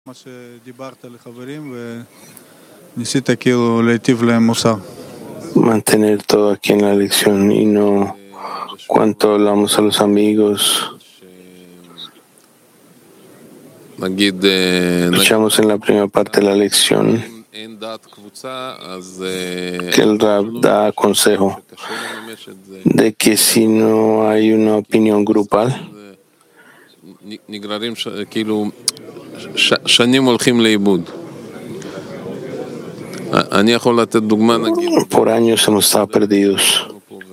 מה שדיברת לחברים וניסית כאילו להיטיב להם מוסר. Mantener todo aquí en la lección y no cuanto hablamos a los amigos. Escuchamos en la primera parte de la lección que el Rab da consejo de que si no hay una opinión grupal, por años hemos estado perdidos.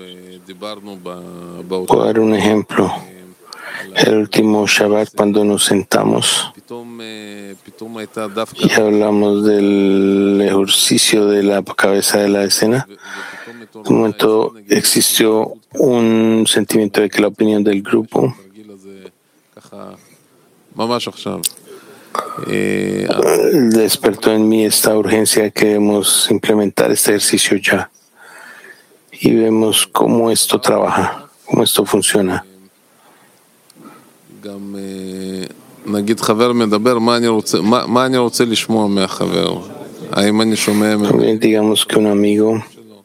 Puedo dar un ejemplo. El último Shabbat, cuando nos sentamos y hablamos del ejercicio de la cabeza de la decena, en un momento existió un sentimiento de que la opinión del grupo despertó en mí esta urgencia que debemos implementar este ejercicio ya. Y vemos cómo esto trabaja, cómo esto funciona. También digamos que un amigo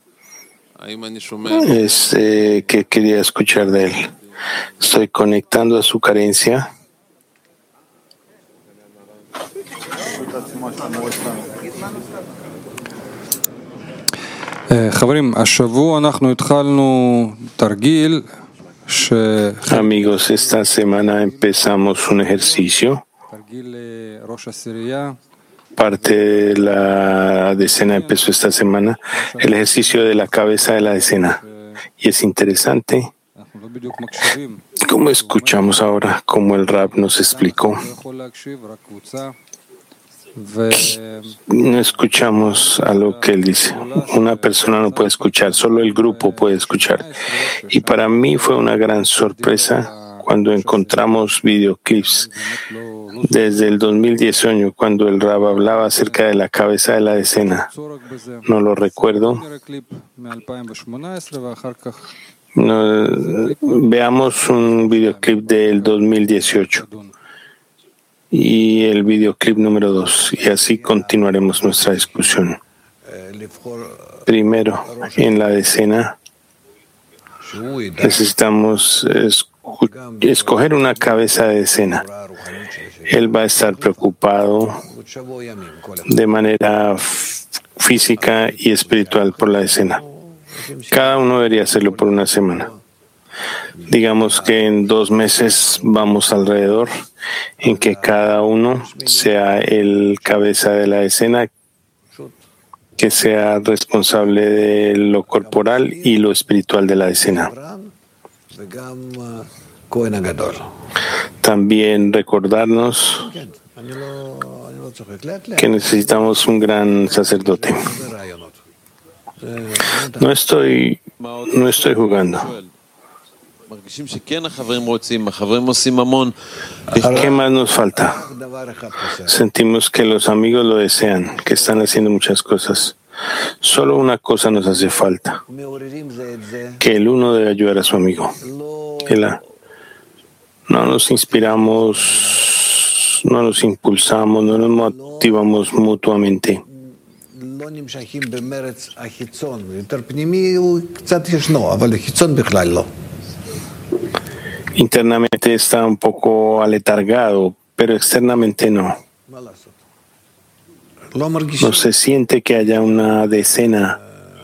que quería escuchar de él. Estoy conectando a su carencia. Amigos, esta semana empezamos un ejercicio. Parte de la decena empezó esta semana, el ejercicio de la cabeza de la decena. Y es interesante como escuchamos ahora, como el Rab nos explicó. No escuchamos a lo que él dice. Una persona no puede escuchar, solo el grupo puede escuchar. Y para mí fue una gran sorpresa cuando encontramos videoclips desde el 2018, cuando el Rab hablaba acerca de la cabeza de la decena. No lo recuerdo. Veamos un videoclip del 2018. Y el videoclip número 2, y así continuaremos nuestra discusión. Primero, en la decena, necesitamos escoger una cabeza de decena. Él va a estar preocupado de manera física y espiritual por la decena. Cada uno debería hacerlo por una semana. Digamos que en 2 meses vamos alrededor en que cada uno sea el cabeza de la decena, que sea responsable de lo corporal y lo espiritual de la decena. También recordarnos que necesitamos un gran sacerdote. No estoy jugando. ¿Qué más nos falta? Sentimos que los amigos lo desean, que están haciendo muchas cosas. Solo una cosa nos hace falta, que el uno debe ayudar a su amigo. No nos inspiramos, no nos impulsamos, no nos motivamos mutuamente. Internamente está un poco aletargado, pero externamente no. No se siente que haya una decena.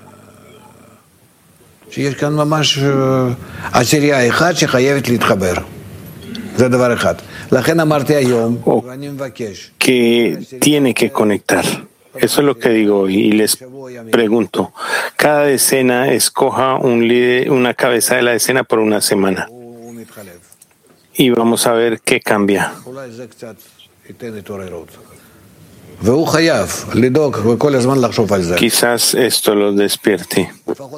O que tiene que conectar. Eso es lo que digo hoy y les pregunto. Cada decena escoja una cabeza de la decena por una semana. Y vamos a ver qué cambia. Quizás esto los despierte.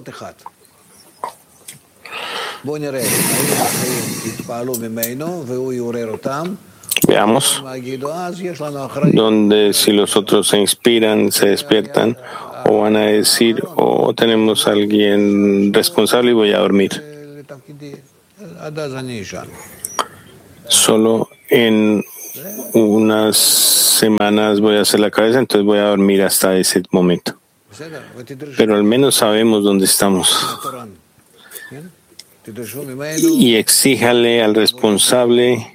Veamos donde si los otros se inspiran, se despiertan o van a decir, tenemos a alguien responsable y voy a dormir. Solo en unas semanas voy a hacer la cabeza, entonces voy a dormir hasta ese momento. Pero al menos sabemos dónde estamos. Y exíjale al responsable,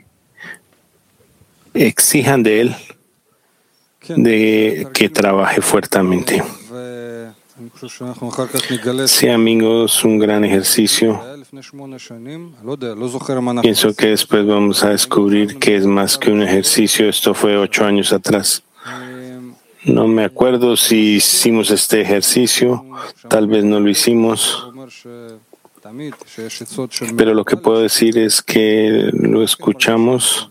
exijan de él de que trabaje fuertemente. Sí, amigos, un gran ejercicio. Pienso que después vamos a descubrir que es más que un ejercicio. Esto fue 8 años atrás. No me acuerdo si hicimos este ejercicio, tal vez no lo hicimos, pero lo que puedo decir es que lo escuchamos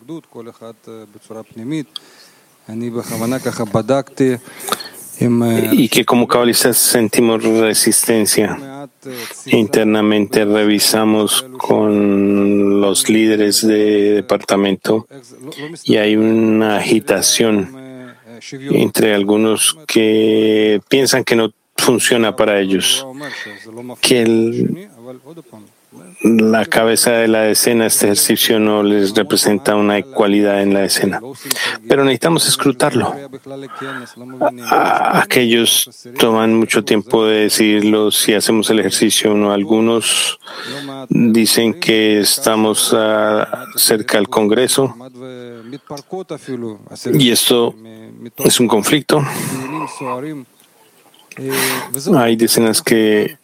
y que como cabalistas sentimos resistencia. Internamente revisamos con los líderes de departamento y hay una agitación entre algunos que piensan que no funciona para ellos, que la cabeza de la decena, este ejercicio no les representa una igualdad en la decena. Pero necesitamos escrutarlo. Aquellos toman mucho tiempo de decidirlo si hacemos el ejercicio o no. Algunos dicen que estamos cerca del Congreso y esto es un conflicto. Hay decenas que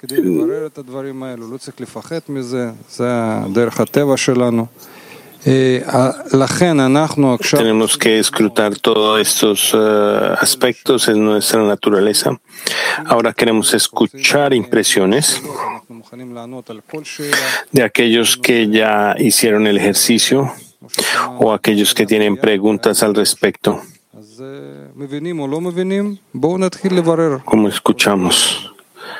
tenemos que escrutar todos estos aspectos en nuestra naturaleza. Ahora queremos escuchar impresiones de aquellos que ya hicieron el ejercicio o aquellos que tienen preguntas al respecto. Como escuchamos,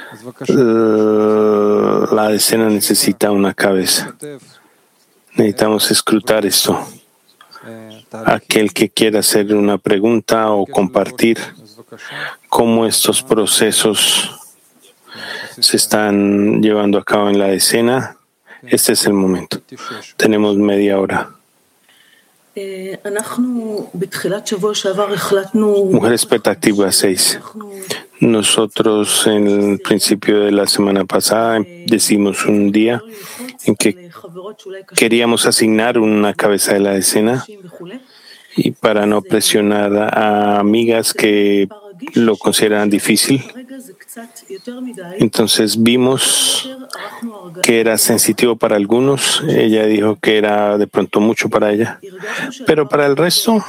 la decena necesita una cabeza. Necesitamos escrutar esto. Aquel que quiera hacer una pregunta o compartir cómo estos procesos se están llevando a cabo en la decena, este es el momento. Tenemos media hora. Mujer expectativa 6. Nosotros en el principio de la semana pasada decimos un día en que queríamos asignar una cabeza de la decena y para no presionar a amigas que lo consideran difícil. Entonces vimos que era sensitivo para algunos. Ella dijo que era de pronto mucho para ella. Pero para el resto,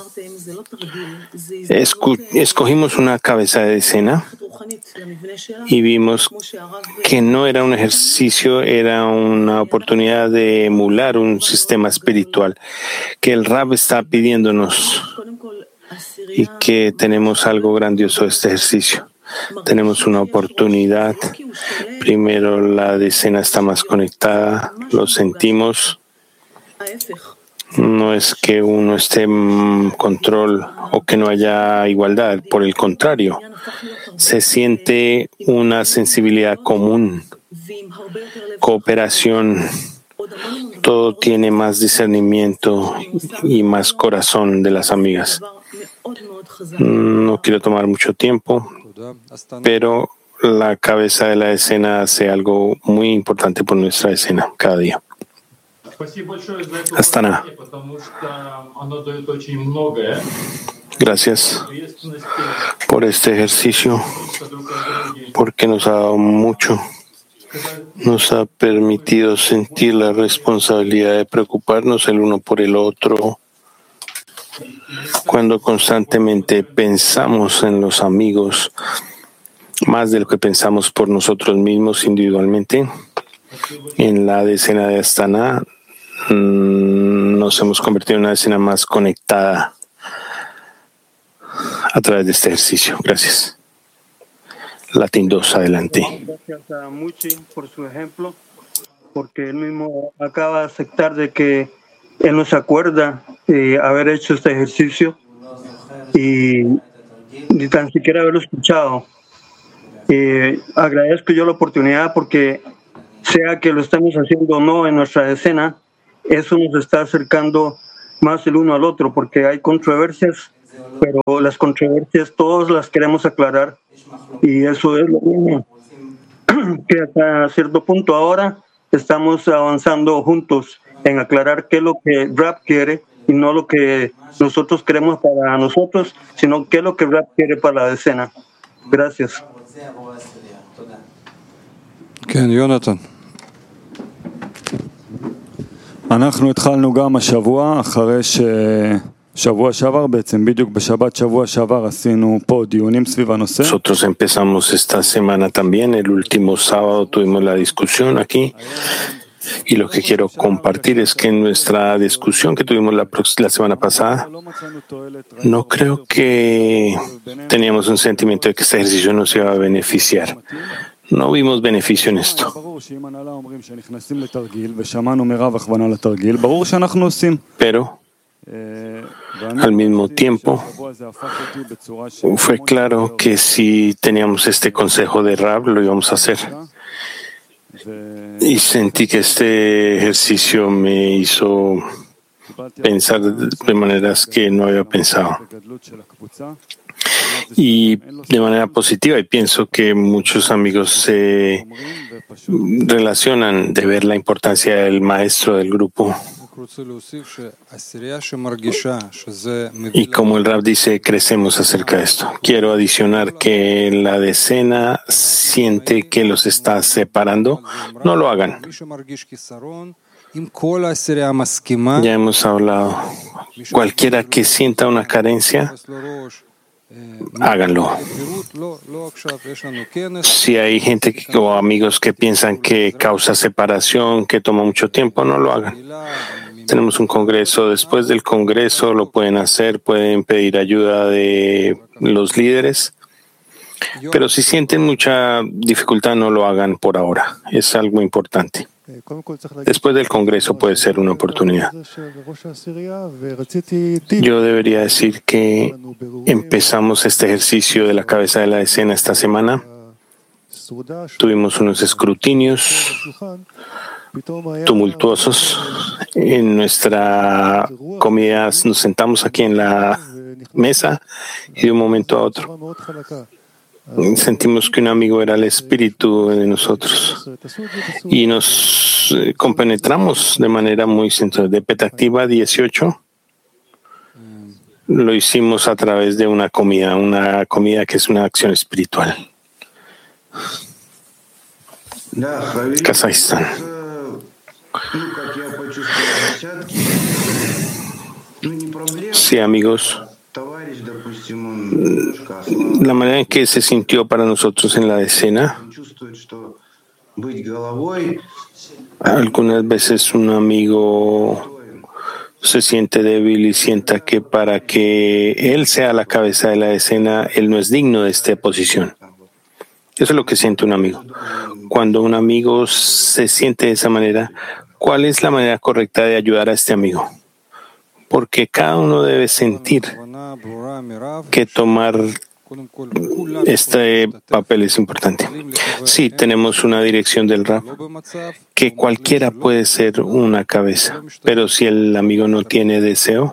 escogimos una cabeza de decena y vimos que no era un ejercicio, era una oportunidad de emular un sistema espiritual que el Rab está pidiéndonos y que tenemos algo grandioso de este ejercicio. Tenemos una oportunidad. Primero, la decena está más conectada, lo sentimos. No es que uno esté en control o que no haya igualdad, por el contrario, se siente una sensibilidad común, cooperación, todo tiene más discernimiento y más corazón de las amigas. No quiero tomar mucho tiempo, pero la cabeza de la decena hace algo muy importante por nuestra decena cada día. Astana. Gracias por este ejercicio, porque nos ha dado mucho. Nos ha permitido sentir la responsabilidad de preocuparnos el uno por el otro. Cuando constantemente pensamos en los amigos, más de lo que pensamos por nosotros mismos individualmente, en la decena de Astana nos hemos convertido en una decena más conectada a través de este ejercicio. Gracias. Latin 2, adelante. Gracias a Muchi por su ejemplo, porque él mismo acaba de aceptar de que él no se acuerda haber hecho este ejercicio y ni tan siquiera haberlo escuchado. Agradezco yo la oportunidad porque sea que lo estamos haciendo o no en nuestra decena, eso nos está acercando más el uno al otro, porque hay controversias, pero las controversias todos las queremos aclarar y eso es lo mismo que hasta cierto punto ahora estamos avanzando juntos en aclarar qué es lo que Rab quiere y no lo que nosotros queremos para nosotros, sino qué es lo que Rab quiere para la decena. Gracias. כן, יונתן. אנחנו התחלנו גם השבוע, אחרי שבוע שעבר, בעצם בדיוק בשבת שבוע שעבר עשינו פה דיונים סביב הנושא. Nosotros empezamos esta semana también, el último sábado tuvimos la discusión aquí. Y lo que quiero compartir es que en nuestra discusión que tuvimos la semana pasada, no creo que teníamos un sentimiento de que este ejercicio nos iba a beneficiar. No vimos beneficio en esto. Pero al mismo tiempo, fue claro que si teníamos este consejo de Rab, lo íbamos a hacer. Y sentí que este ejercicio me hizo pensar de maneras que no había pensado. Y de manera positiva, y pienso que muchos amigos se relacionan de ver la importancia del maestro del grupo. Y como el Rab dice, crecemos acerca de esto. Quiero adicionar que la decena siente que los está separando. No lo hagan. Ya hemos hablado. Cualquiera que sienta una carencia, háganlo. Si hay gente o amigos que piensan que causa separación, que toma mucho tiempo, no lo hagan. Tenemos un congreso. Después del congreso lo pueden hacer, pueden pedir ayuda de los líderes. Pero si sienten mucha dificultad, no lo hagan por ahora. Es algo importante. Después del Congreso puede ser una oportunidad. Yo debería decir que empezamos este ejercicio de la cabeza de la decena esta semana. Tuvimos unos escrutinios tumultuosos. En nuestra comida nos sentamos aquí en la mesa y de un momento a otro sentimos que un amigo era el espíritu de nosotros y nos compenetramos de manera muy sencilla. De Petactiva 18 lo hicimos a través de una comida que es una acción espiritual. Kazajistán. Sí, amigos. La manera en que se sintió para nosotros en la decena, algunas veces un amigo se siente débil y sienta que para que él sea la cabeza de la decena, él no es digno de esta posición. Eso es lo que siente un amigo. Cuando un amigo se siente de esa manera, ¿cuál es la manera correcta de ayudar a este amigo? Porque cada uno debe sentir que tomar este papel es importante. Sí, tenemos una dirección del Rab, que cualquiera puede ser una cabeza, pero si el amigo no tiene deseo,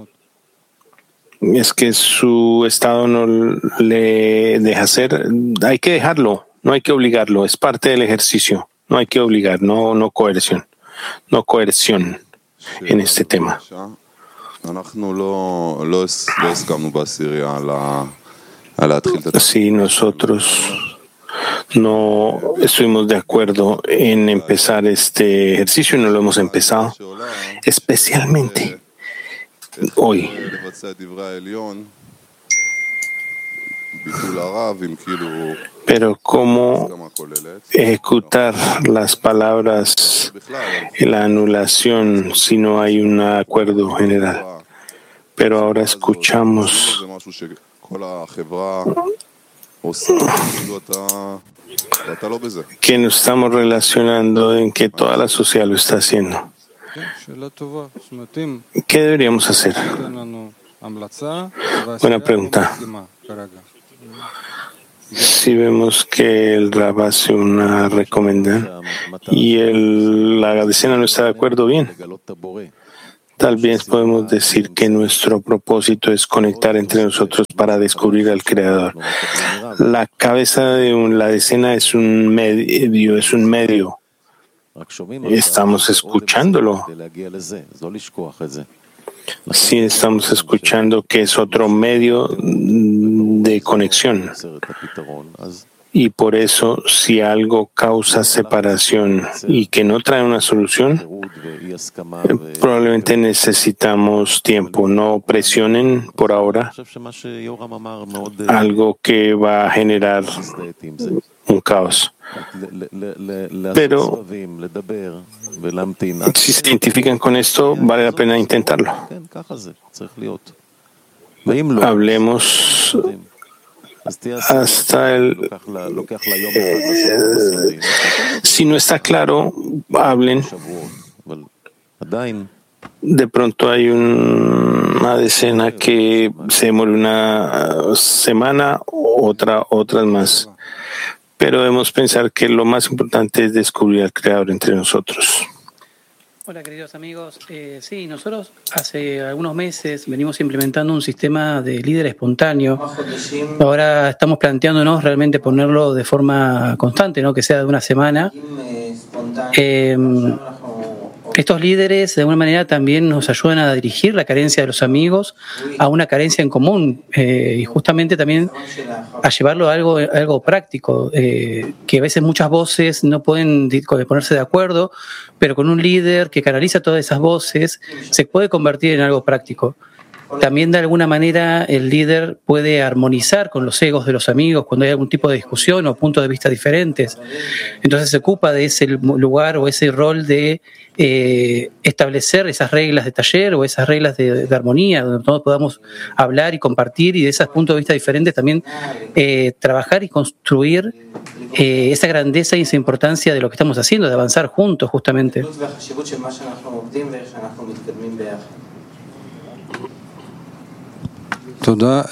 es que su estado no le deja hacer, hay que dejarlo, no hay que obligarlo, es parte del ejercicio, no hay que obligar, no coerción en este tema. Sí, nosotros no estuvimos de acuerdo en empezar este ejercicio y no lo hemos empezado, especialmente hoy. Pero cómo ejecutar las palabras en la anulación si no hay un acuerdo general. Pero ahora escuchamos que nos estamos relacionando en que toda la sociedad lo está haciendo. ¿Qué deberíamos hacer? Buena pregunta. Si vemos que el Rab hace una recomendación y la decena no está de acuerdo, bien. Tal vez podemos decir que nuestro propósito es conectar entre nosotros para descubrir al Creador. La cabeza de la decena es un medio. Estamos escuchándolo. Sí, estamos escuchando que es otro medio de conexión. Y por eso, si algo causa separación y que no trae una solución, probablemente necesitamos tiempo. No presionen por ahora algo que va a generar un caos. Pero si se identifican con esto, vale la pena intentarlo. Hablemos hasta si no está claro, hablen. De pronto hay una decena que se demora una semana, otras más. Pero debemos pensar que lo más importante es descubrir al Creador entre nosotros. Hola, queridos amigos. Sí, nosotros hace algunos meses venimos implementando un sistema de líder espontáneo. Ahora estamos planteándonos realmente ponerlo de forma constante, ¿no? Que sea de una semana. Estos líderes de alguna manera también nos ayudan a dirigir la carencia de los amigos a una carencia en común y justamente también a llevarlo a algo práctico, que a veces muchas voces no pueden ponerse de acuerdo, pero con un líder que canaliza todas esas voces se puede convertir en algo práctico. También de alguna manera el líder puede armonizar con los egos de los amigos cuando hay algún tipo de discusión o puntos de vista diferentes. Entonces se ocupa de ese lugar o ese rol de establecer esas reglas de taller o esas reglas de armonía, donde todos podamos hablar y compartir y de esos puntos de vista diferentes también trabajar y construir esa grandeza y esa importancia de lo que estamos haciendo, de avanzar juntos justamente. Да,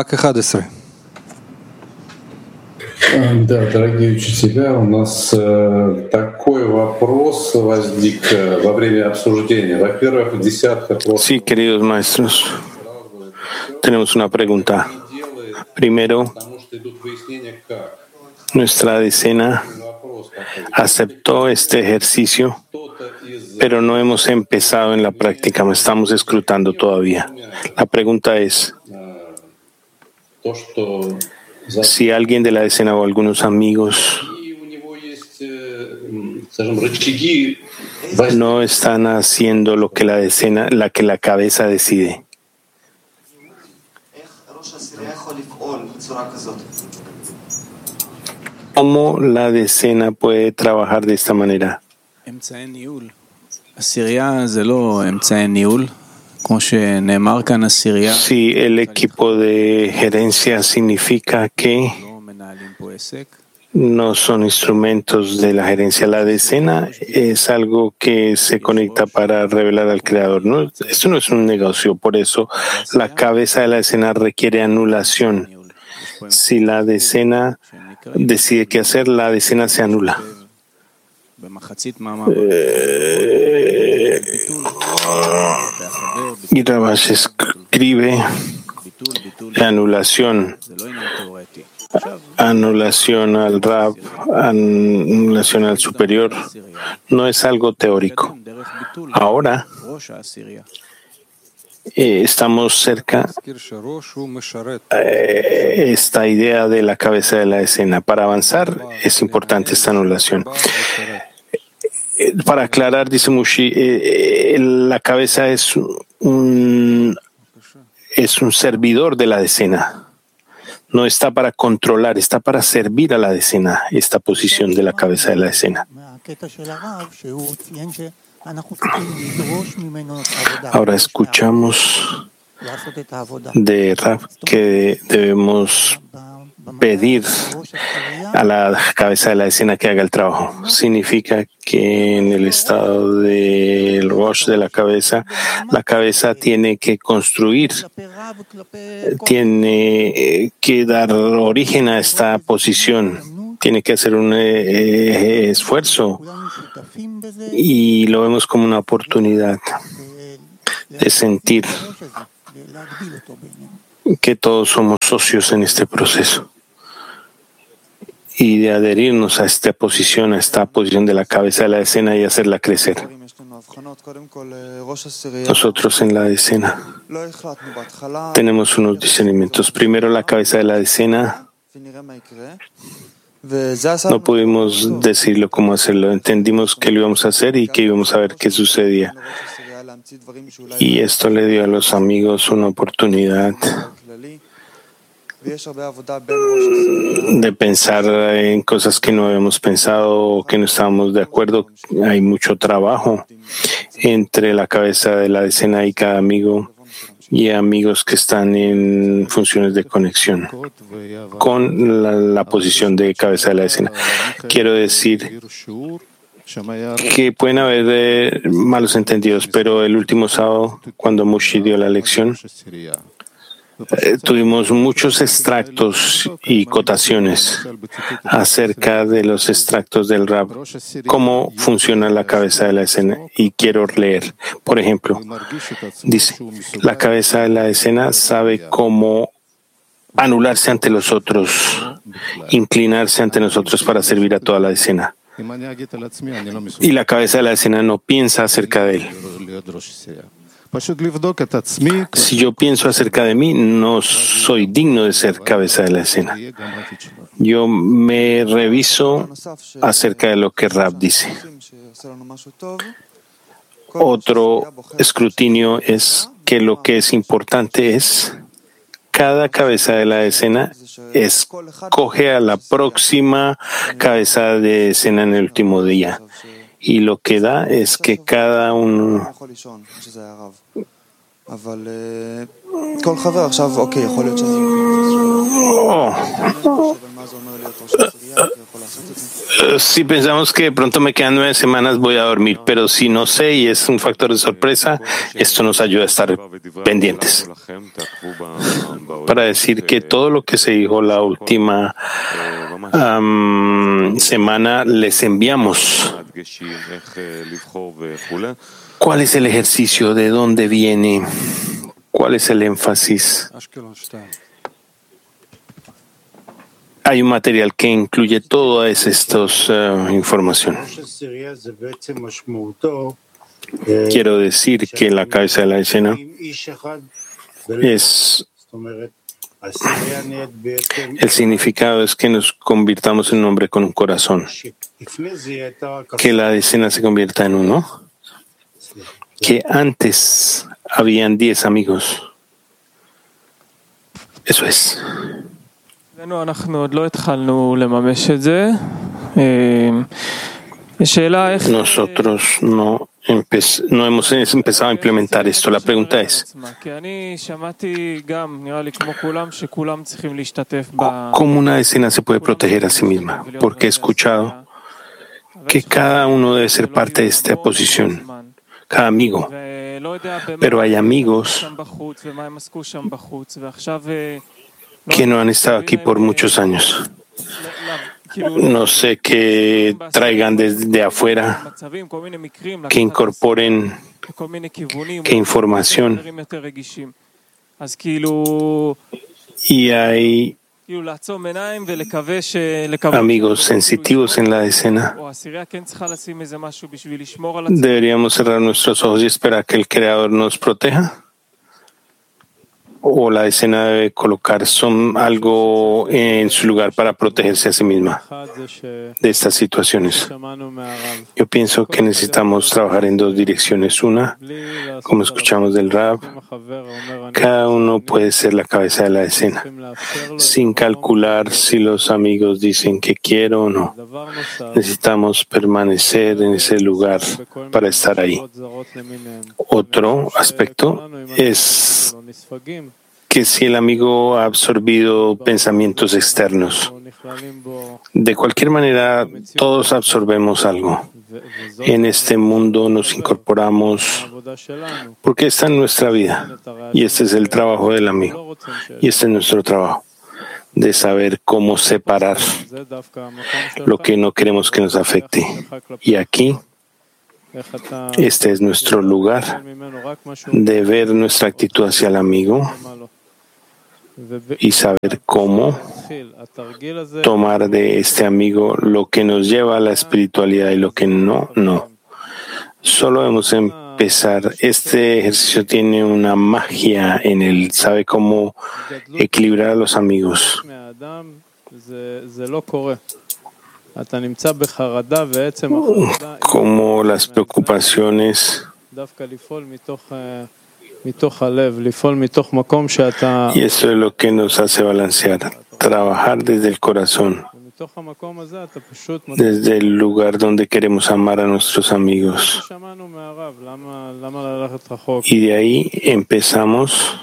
дорогие учителя, у нас такой вопрос возник во время обсуждения. Во-первых, десятка вопросов. Sí, queridos maestros, tenemos una pregunta. Primero, nuestra decena aceptó este ejercicio, pero no hemos empezado en la práctica, estamos escrutando todavía. La pregunta es, si alguien de la decena o algunos amigos no están haciendo lo que la cabeza decide, ¿cómo la decena puede trabajar de esta manera? Si el equipo de gerencia significa que no son instrumentos de la gerencia, la decena es algo que se conecta para revelar al Creador, ¿no? Esto no es un negocio, por eso la cabeza de la decena requiere anulación. Si la decena decide qué hacer, la decena se anula. Y Rabash escribe anulación al Rab, anulación al superior, no es algo teórico. Ahora estamos cerca esta idea de la cabeza de la escena. Para avanzar es importante esta anulación. Para aclarar, dice Mushi, la cabeza es un servidor de la decena. No está para controlar, está para servir a la decena, esta posición de la cabeza de la decena. Ahora escuchamos de Rab que debemos pedir a la cabeza de la escena que haga el trabajo. Significa que en el estado del Rosh de la cabeza tiene que construir, tiene que dar origen a esta posición, tiene que hacer un esfuerzo y lo vemos como una oportunidad. de sentir que todos somos socios en este proceso y de adherirnos a esta posición de la cabeza de la decena y hacerla crecer. Nosotros en la decena tenemos unos discernimientos. Primero, la cabeza de la decena. No pudimos decirlo cómo hacerlo. Entendimos que lo íbamos a hacer y que íbamos a ver qué sucedía. Y esto le dio a los amigos una oportunidad de pensar en cosas que no habíamos pensado o que no estábamos de acuerdo. Hay mucho trabajo entre la cabeza de la decena y cada amigo y amigos que están en funciones de conexión con la posición de cabeza de la decena. Quiero decir que pueden haber malos entendidos, pero el último sábado, cuando Mushi dio la lección, tuvimos muchos extractos y cotaciones acerca de los extractos del Rab, cómo funciona la cabeza de la escena. Y quiero leer, por ejemplo, dice, la cabeza de la escena sabe cómo anularse ante los otros, inclinarse ante nosotros para servir a toda la escena. Y la cabeza de la escena no piensa acerca de él. Si yo pienso acerca de mí, no soy digno de ser cabeza de la escena. Yo me reviso acerca de lo que Rab dice. Otro escrutinio es que lo que es importante es cada cabeza de la escena escoge a la próxima cabeza de escena en el último día. Y lo que da es que cada uno si pensamos que de pronto me quedan 9 semanas, voy a dormir, pero si no sé y es un factor de sorpresa, esto nos ayuda a estar pendientes. Para decir que todo lo que se dijo la última semana les enviamos. ¿Cuál es el ejercicio? ¿De dónde viene? ¿Cuál es el énfasis? Hay un material que incluye toda esta información. Quiero decir que la cabeza de la escena es... El significado es que nos convirtamos en un hombre con un corazón. Que la decena se convierta en uno. Que antes habían 10 amigos. Eso es. Nosotros no hemos empezado a implementar esto. La pregunta es, ¿cómo una decena se puede proteger a sí misma? Porque he escuchado que cada uno debe ser parte de esta posición, cada amigo. Pero hay amigos que no han estado aquí por muchos años. No sé qué traigan desde afuera, que incorporen qué información. Y hay amigos sensitivos en la decena. ¿Deberíamos cerrar nuestros ojos y esperar que el Creador nos proteja? ¿O la decena debe colocar algo en su lugar para protegerse a sí misma de estas situaciones? Yo pienso que necesitamos trabajar en 2 direcciones. Una, como escuchamos del Rab, cada uno puede ser la cabeza de la decena, sin calcular si los amigos dicen que quiero o no. Necesitamos permanecer en ese lugar para estar ahí. Otro aspecto es que si el amigo ha absorbido pensamientos externos, de cualquier manera todos absorbemos algo. En este mundo nos incorporamos porque está en nuestra vida y este es el trabajo del amigo y este es nuestro trabajo de saber cómo separar lo que no queremos que nos afecte. Y aquí Este es nuestro lugar de ver nuestra actitud hacia el amigo y saber cómo tomar de este amigo lo que nos lleva a la espiritualidad y lo que no. Solo debemos empezar. Este ejercicio tiene una magia en él. Sabe cómo equilibrar a los amigos. Como las preocupaciones. Y eso es lo que nos hace balancear. Trabajar desde el corazón. Desde el lugar donde queremos amar a nuestros amigos. Y de ahí empezamos.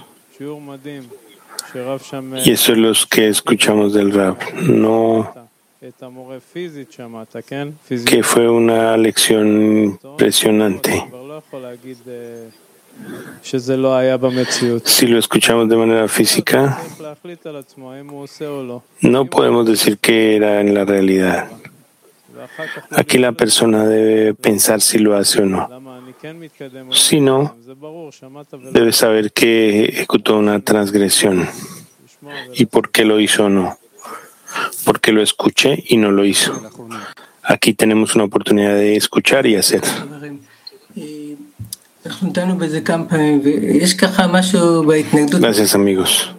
Y eso es lo que escuchamos del Rab. No que fue una lección impresionante. Si lo escuchamos de manera física, no podemos decir que era en la realidad. Aquí la persona debe pensar si lo hace o no. Si no, debe saber que ejecutó una transgresión. ¿Y por qué lo hizo o no? Porque lo escuché y no lo hizo. Aquí tenemos una oportunidad de escuchar y hacer. Gracias, amigos.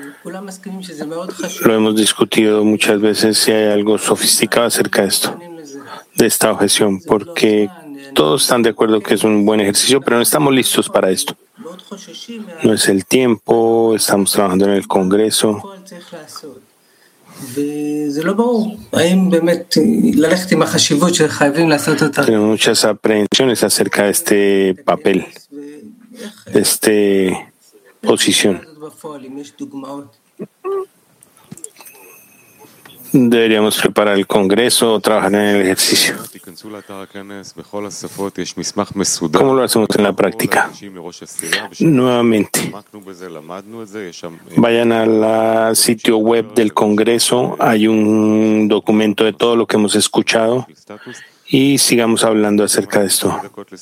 Lo hemos discutido muchas veces si hay algo sofisticado acerca de esto, de esta objeción, porque todos están de acuerdo que es un buen ejercicio, pero no estamos listos para esto. No es el tiempo, estamos trabajando en el Congreso. Tenemos muchas aprehensiones acerca de este papel, de esta posición. Deberíamos preparar el Congreso o trabajar en el ejercicio. ¿Cómo lo hacemos en la práctica? Nuevamente, vayan al sitio web del Congreso, hay un documento de todo lo que hemos escuchado y sigamos hablando acerca de esto.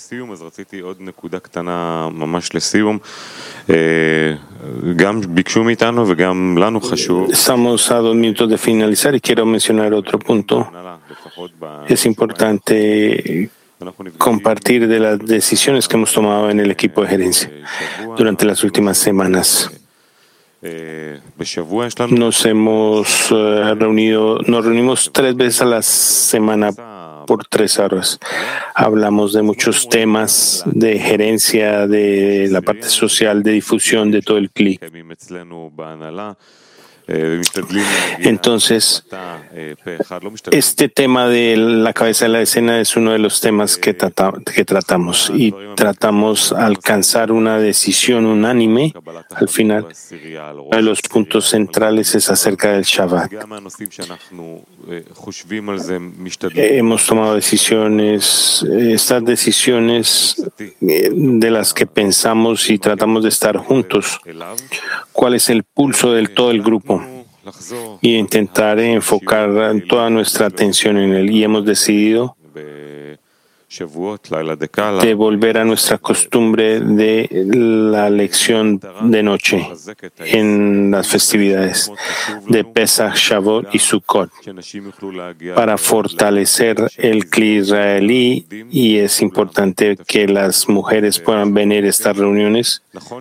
Estamos a 2 minutos de finalizar y quiero mencionar otro punto. Es importante compartir de las decisiones que hemos tomado en el equipo de gerencia durante las últimas semanas. Nos reunimos 3 veces a la semana por 3 horas. Hablamos de muchos temas de gerencia, de la parte social, de difusión, de todo el CLI. Entonces, este tema de la cabeza de la decena es uno de los temas que tratamos y tratamos alcanzar una decisión unánime al final. Uno de los puntos centrales es acerca del Shabbat. Hemos tomado decisiones, estas decisiones de las que pensamos y tratamos de estar juntos. ¿Cuál es el pulso del todo el grupo? Y intentar enfocar toda nuestra atención en él. Y hemos decidido de volver a nuestra costumbre de la lección de noche en las festividades de Pesach, Shavuot y Sukkot para fortalecer el CLI israelí, y es importante que las mujeres puedan venir a estas reuniones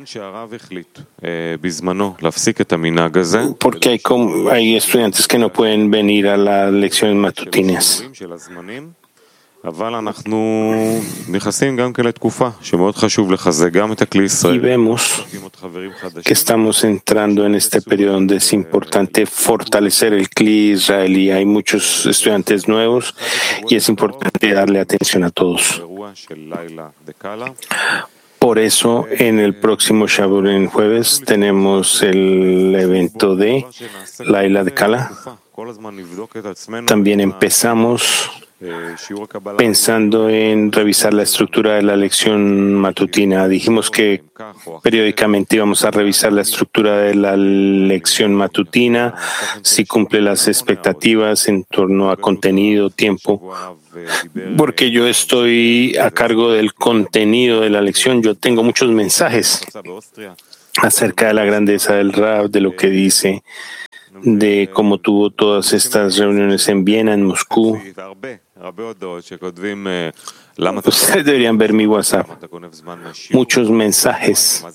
porque hay estudiantes que no pueden venir a las lecciones matutinas. Y vemos que estamos entrando en este periodo donde es importante fortalecer el CLI israelí. Hay muchos estudiantes nuevos y es importante darle atención a todos. Por eso, en el próximo Shavuot, en jueves, tenemos el evento de Laila de Kala. también empezamos pensando en revisar la estructura de la lección matutina. Dijimos que periódicamente íbamos a revisar la estructura de la lección matutina, si cumple las expectativas en torno a contenido, tiempo. Porque yo estoy a cargo del contenido de la lección, yo tengo muchos mensajes acerca de la grandeza del Rav, de lo que dice, de cómo tuvo todas estas reuniones en Viena, en Moscú. Ustedes deberían ver mi WhatsApp. Muchos mensajes.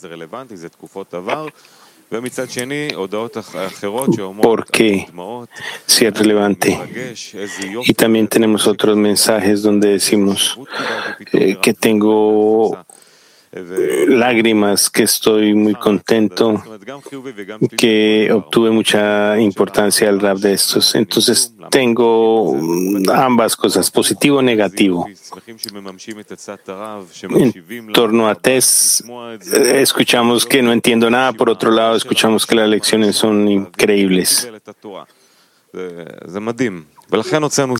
Porque sí es relevante. Y también tenemos otros mensajes donde decimos que tengo lágrimas, que estoy muy contento, que obtuve mucha importancia al rap de estos. Entonces tengo ambas cosas, positivo y negativo. En torno a Tess, escuchamos que no entiendo nada, por otro lado escuchamos que las lecciones son increíbles.